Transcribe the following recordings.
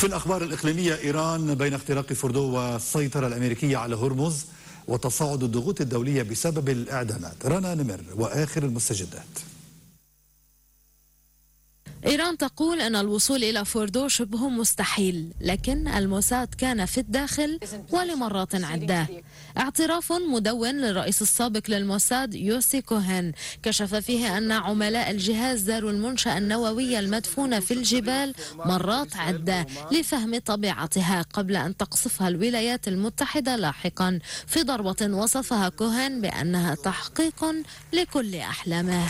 في الأخبار الإقليمية، إيران بين اختراق فوردو والسيطرة الأمريكية على هرمز وتصاعد الضغوط الدولية بسبب الإعدامات. رنا نمر وآخر المستجدات. إيران تقول أن الوصول إلى فوردو شبه مستحيل، لكن الموساد كان في الداخل ولمرات عدة. اعتراف مدون للرئيس السابق للموساد يوسي كوهين كشف فيه أن عملاء الجهاز زاروا المنشأة النووية المدفونة في الجبال مرات عدة لفهم طبيعتها قبل أن تقصفها الولايات المتحدة لاحقا، في ضربة وصفها كوهين بأنها تحقيق لكل أحلامه.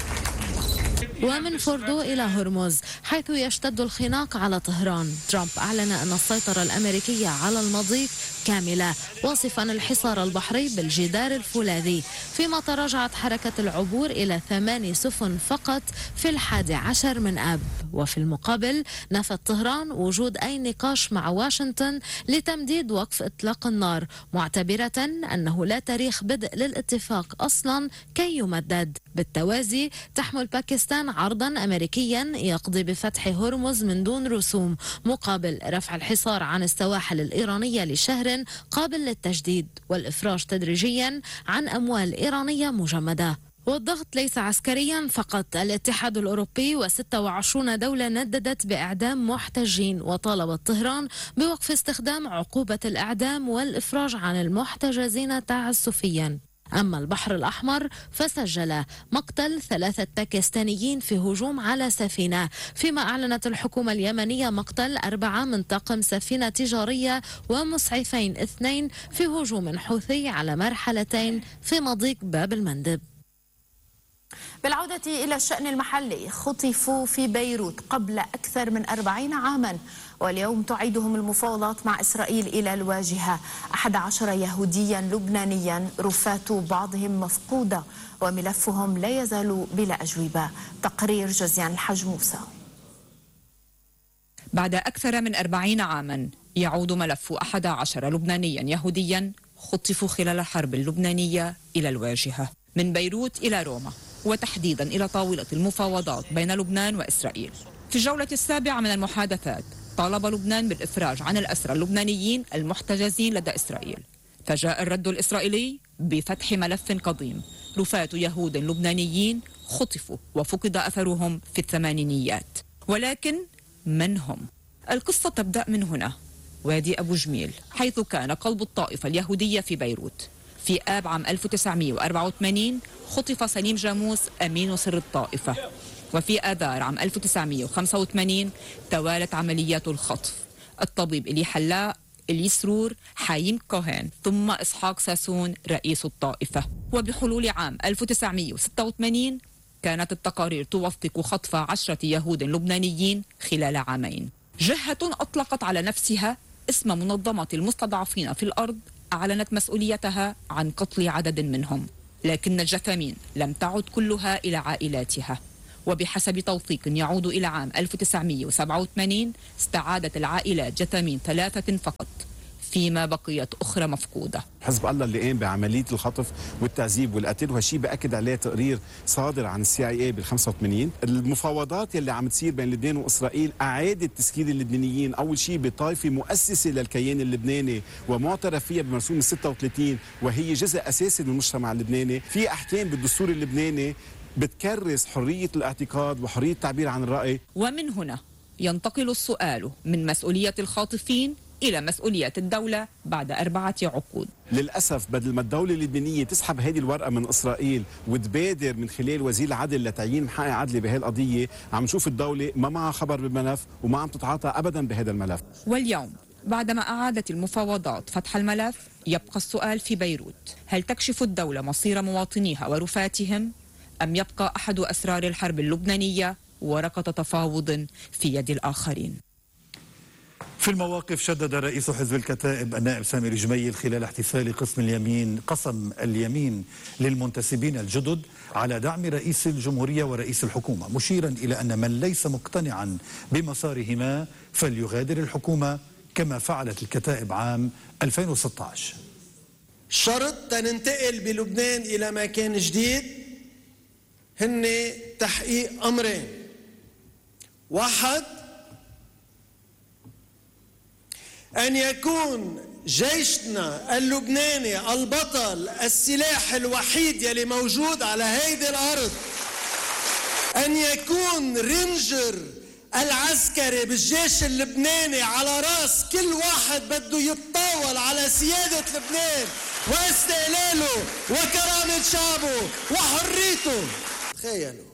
ومن فوردو إلى هرمز حيث يشتد الخناق على طهران، ترامب أعلن أن السيطرة الأمريكية على المضيق كاملة، واصفا الحصار البحري بالجدار الفولاذي، فيما تراجعت حركة العبور إلى 8 سفن فقط في 11 من آب. وفي المقابل نفت طهران وجود أي نقاش مع واشنطن لتمديد وقف إطلاق النار، معتبرة أنه لا تاريخ بدء للاتفاق أصلا كي يمدد. بالتوازي تحمل باكستان عرضا أمريكيا يقضي بفتح هرمز من دون رسوم مقابل رفع الحصار عن السواحل الإيرانية لشهر قابل للتجديد والإفراج تدريجيا عن أموال إيرانية مجمدة. والضغط ليس عسكريا فقط، الاتحاد الأوروبي و26 دولة نددت بإعدام محتجين، وطالبت طهران بوقف استخدام عقوبة الإعدام والإفراج عن المحتجزين تعسفيا. أما البحر الأحمر فسجل مقتل 3 باكستانيين في هجوم على سفينة، فيما أعلنت الحكومة اليمنية مقتل 4 من طاقم سفينة تجارية ومسعفين 2 في هجوم حوثي على مرحلتين في مضيق باب المندب. بالعودة إلى الشأن المحلي، خطفوا في بيروت قبل أكثر من 40 عاما، واليوم تعيدهم المفاوضات مع إسرائيل إلى الواجهة. 11 يهوديا لبنانيا رفات بعضهم مفقودة، وملفهم لا يزال بلا أجوبة. تقرير جزيان الحج موسى. بعد أكثر من 40 عاما يعود ملف 11 لبنانيا يهوديا خطفوا خلال الحرب اللبنانية إلى الواجهة، من بيروت إلى روما، وتحديدا إلى طاولة المفاوضات بين لبنان وإسرائيل. في الجولة السابعة من المحادثات طالب لبنان بالإفراج عن الأسرى اللبنانيين المحتجزين لدى إسرائيل، فجاء الرد الإسرائيلي بفتح ملف قديم، رفات يهود لبنانيين خطفوا وفقد أثرهم في الثمانينيات. ولكن من هم؟ القصة تبدأ من هنا، وادي أبو جميل، حيث كان قلب الطائفة اليهودية في بيروت. في آب عام 1984 خطف سليم جاموس أمين سر الطائفة، وفي آذار عام 1985 توالت عمليات الخطف. الطبيب إلي حلاق، إلي سرور، حايم كوهين، ثم إسحاق ساسون رئيس الطائفة. وبحلول عام 1986 كانت التقارير توثق خطف 10 يهود لبنانيين خلال عامين. جهة أطلقت على نفسها اسم منظمة المستضعفين في الأرض أعلنت مسؤوليتها عن قتل عدد منهم، لكن الجثامين لم تعد كلها إلى عائلاتها. وبحسب توثيق يعود إلى عام 1987 استعادت العائلات جثامين 3 فقط، فيما بقيت أخرى مفقودة. حزب الله اللي قام بعملية الخطف والتعذيب والقتل، وهالشيء بأكد عليه تقرير صادر عن CIA بال85. المفاوضات يلي عم تصير بين لبنان وإسرائيل أعادت تسكير اللبنانيين أول شيء بطائفة مؤسسة للكيان اللبناني ومعترف فيها بمرسوم 36، وهي جزء أساسي من المجتمع اللبناني. في أحكام بالدستور اللبناني بتكرس حرية الاعتقاد وحرية التعبير عن الرأي. ومن هنا ينتقل السؤال من مسؤولية الخاطفين إلى مسؤولية الدولة بعد 4 عقود. للأسف بدل ما الدولة اللبنانية تسحب هذه الورقة من إسرائيل وتبادر من خلال وزير العدل لتعيين محقق عدلي بهالقضية، عم نشوف الدولة ما معها خبر بالملف وما عم تتعاطى أبدا بهذا الملف. واليوم بعدما أعادت المفاوضات فتح الملف، يبقى السؤال في بيروت: هل تكشف الدولة مصير مواطنيها ورفاتهم، أم يبقى أحد أسرار الحرب اللبنانية ورقة تفاوض في يد الآخرين؟ في المواقف، شدد رئيس حزب الكتائب النائب سامي رجميل خلال احتفال قسم اليمين للمنتسبين الجدد على دعم رئيس الجمهورية ورئيس الحكومة، مشيرا إلى أن من ليس مقتنعا بمسارهما فليغادر الحكومة كما فعلت الكتائب عام 2016. شرط تننتقل بلبنان إلى مكان جديد هن تحقيق أمرين: واحد، أن يكون جيشنا اللبناني البطل، السلاح الوحيد يلي موجود على هيدي الأرض، أن يكون رينجر العسكري بالجيش اللبناني على راس كل واحد بده يتطاول على سيادة لبنان واستقلاله وكرامة شعبه وحريته. تخيلوا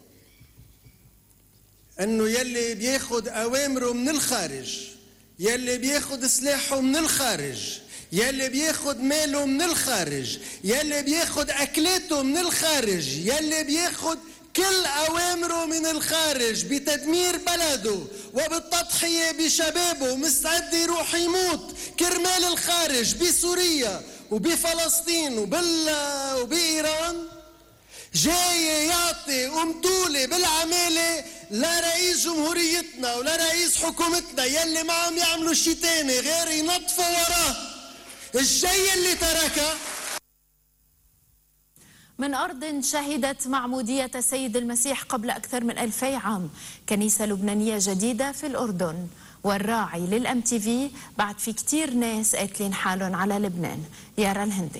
أنه يلي بياخد أوامره من الخارج، يلي بياخد سلاحه من الخارج، يلي بياخد ماله من الخارج، يلي بياخد أكلاته من الخارج، يلي بياخد كل أوامره من الخارج بتدمير بلده وبالتضحية بشبابه، مستعد يروح يموت كرمال الخارج بسوريا وبفلسطين وبإيران، جاي يعطي أمطولة بالعمالة لرئيس جمهوريتنا ولرئيس حكومتنا يلي ما عم يعملوا شي تاني غير ينطفوا وراه الجاي اللي تركها. من أرض شهدت معمودية السيد المسيح قبل أكثر من 2000 عام، كنيسة لبنانية جديدة في الأردن، والراعي للMTV بعد في كتير ناس قاتلين حالهم على لبنان. يارا الهندي.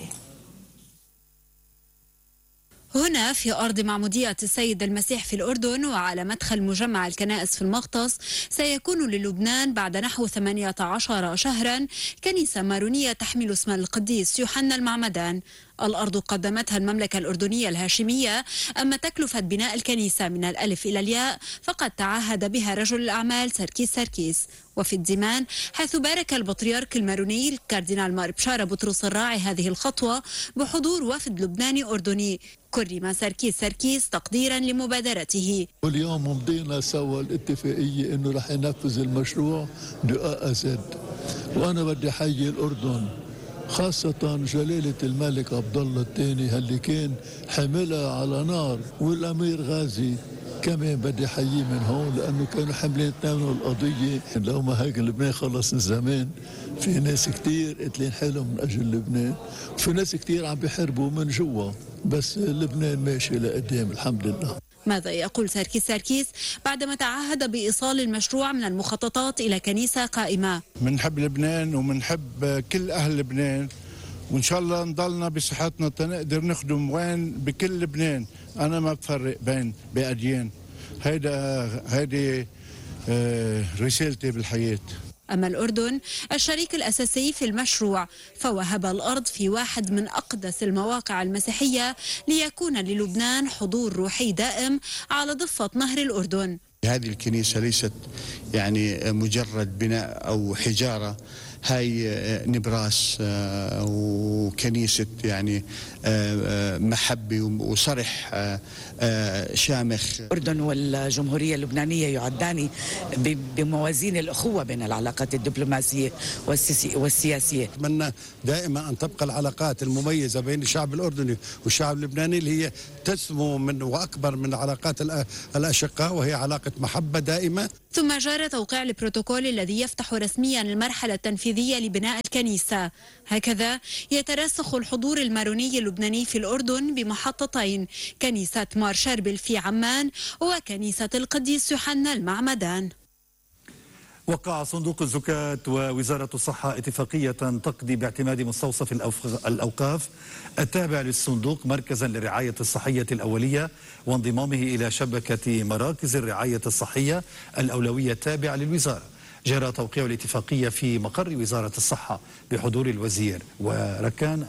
هنا في أرض معمودية السيد المسيح في الأردن وعلى مدخل مجمع الكنائس في المغطس، سيكون للبنان بعد نحو 18 شهرا كنيسة مارونية تحمل اسم القديس يوحنا المعمدان. الأرض قدمتها المملكة الأردنية الهاشمية، أما تكلفة بناء الكنيسة من الألف إلى الياء فقد تعهد بها رجل الأعمال سركيس. وفي الدمام حيث بارك البطريرك الماروني الكاردينال مار بشارة بطرس الراعي هذه الخطوة بحضور وفد لبناني أردني، كرم سركيس تقديرا لمبادرته. واليوم مضينا سوا الاتفاقية انه رح ينفذ المشروع دو A à Z، وانا بدي حيي الأردن خاصة جلالة الملك عبد الله الثاني اللي كان حملها على نار، والأمير غازي كمان بدي حييه من هون لأنه كانوا حملين تناولوا القضية. لو ما هيك لبنان خلص من زمان. في ناس كتير قتلين حالهم من أجل لبنان، وفي ناس كتير عم بيحاربوا من جوا، بس لبنان ماشي لقدام الحمد لله. ماذا يقول سركيس بعدما تعهد بإيصال المشروع من المخططات إلى كنيسة قائمة؟ منحب لبنان ومنحب كل أهل لبنان، وإن شاء الله نضلنا بصحتنا تنقدر نخدم وين بكل لبنان. أنا ما بفرق بين بأديان، هيدي رسالتي بالحياة. أما الأردن الشريك الأساسي في المشروع، فوهب الأرض في واحد من أقدس المواقع المسيحية ليكون للبنان حضور روحي دائم على ضفة نهر الأردن. هذه الكنيسة ليست يعني مجرد بناء أو حجارة، هاي نبراس وكنيسة يعني محبة وصرح شامخ. الأردن والجمهورية اللبنانية يعدان بموازين الأخوة بين العلاقات الدبلوماسية والسياسية. أتمنى دائما أن تبقى العلاقات المميزة بين الشعب الأردني والشعب اللبناني اللي هي تسمو من وأكبر من علاقات الأشقاء، وهي علاقة محبة دائمة. ثم جار توقيع البروتوكول الذي يفتح رسميا المرحلة التنفيذية لبناء الكنيسة. هكذا يترسخ الحضور الماروني اللبناني في الأردن بمحطتين، كنيسة مار شربل في عمان وكنيسة القديس يوحنا المعمدان. وقع صندوق الزكاة ووزارة الصحة اتفاقية تقضي باعتماد مستوصف الأوقاف التابع للصندوق مركزا للرعاية الصحية الأولية وانضمامه إلى شبكة مراكز الرعاية الصحية الأولوية التابعة للوزارة. جرى توقيع الاتفاقية في مقر وزارة الصحة بحضور الوزير وركان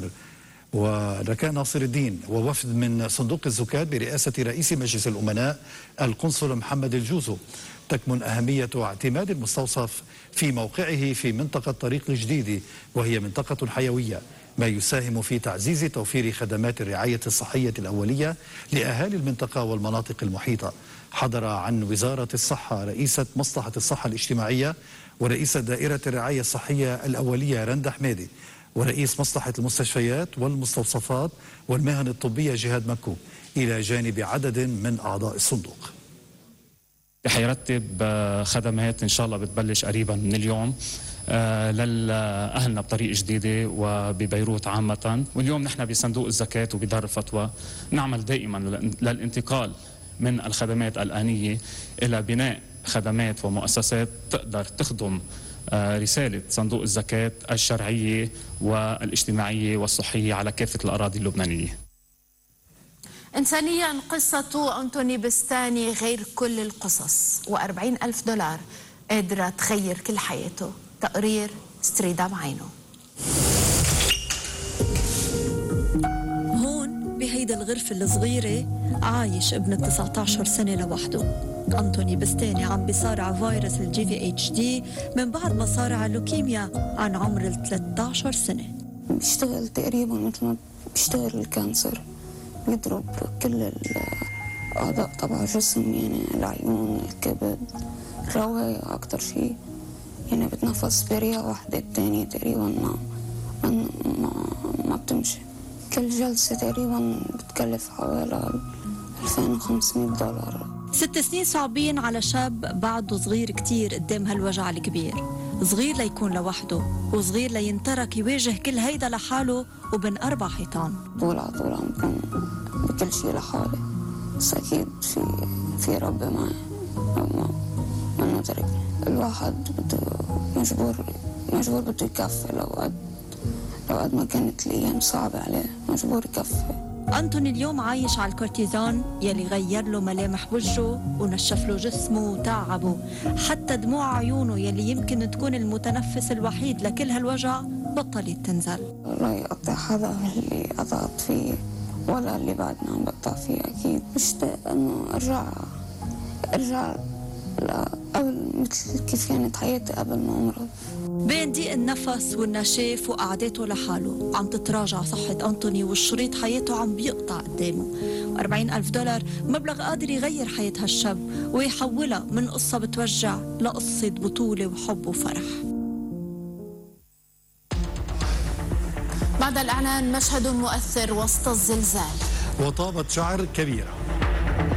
ناصر الدين ووفد من صندوق الزكاة برئاسة رئيس مجلس الأمناء القنصل محمد الجوزو. تكمن أهمية اعتماد المستوصف في موقعه في منطقة طريق الجديد، وهي منطقة حيوية، ما يساهم في تعزيز توفير خدمات الرعاية الصحية الأولية لأهالي المنطقة والمناطق المحيطة. حضر عن وزارة الصحة رئيسة مصلحة الصحة الاجتماعية ورئيسة دائرة الرعاية الصحية الأولية رندا حمادي، ورئيس مصلحة المستشفيات والمستوصفات والمهن الطبية جهاد مكو، إلى جانب عدد من أعضاء الصندوق. حيرتب خدمات إن شاء الله بتبلش قريبا من اليوم لأهلنا بطريق جديدة وببيروت عامة. واليوم نحن بصندوق الزكاة وبدار الفتوى نعمل دائما للانتقال من الخدمات الآنية إلى بناء خدمات ومؤسسات تقدر تخدم رسالة صندوق الزكاة الشرعية والاجتماعية والصحية على كافة الأراضي اللبنانية. إنسانيا قصة أنتوني بستاني غير كل القصص، و40,000 دولار قادرة تغير كل حياته. تقرير ستريدا بعينه. هون بهيدا الغرفة الصغيرة عايش ابن 19 سنة لوحده. أنتوني بستاني عم بيصارع فيروس GVHD من بعد ما صارع اللوكيميا عن عمر 13 سنة. بيشتغل تقريبا مثل ما بيشتغل الكانسر، بيضرب كل الأعضاء تبع الجسم، يعني العيون، الكبد، الرواية أكتر شيء. يعني بتنفس برئة واحدة، التانية تقريبا ما بتمشي. كل جلسة تقريبا بتكلف حوالي 2500 دولار. 6 سنين صعبين على شاب بعده صغير كتير قدام هالوجع الكبير، صغير ليكون لوحده وصغير لينترك يواجه كل هيدا لحاله وبين 4 حيطان. طول على طول عم بكون بكل شيء لحالي، بس أكيد في رب معي ما نتركني. الواحد بده مجبور بده يكفي. لو قد ما كانت الأيام صعبة عليه مجبور يكفي. أنتوني اليوم عايش على الكورتيزون يلي غير له ملامح وجهه ونشف له جسمه وتعبه، حتى دموع عيونه يلي يمكن تكون المتنفس الوحيد لكل هالوجع بطلت تنزل. الله يقطع حدا اللي قطعت فيه ولا اللي بعدنا عم بقطع فيه. أكيد مشتاق إنه أرجع قبل مثل كيف كانت حياتي قبل ما أمرض. بين ضيق النفس والنشاف وقعدته لحاله عم تتراجع صحة أنتوني، والشريط حياته عم بيقطع قدامه. 40,000 دولار مبلغ قادر يغير حياة هالشاب ويحولها من قصة بتوجع لقصة بطولة وحب وفرح. بعد الإعلان مشهد مؤثر وسط الزلزال. وطابت شعر كبيرة.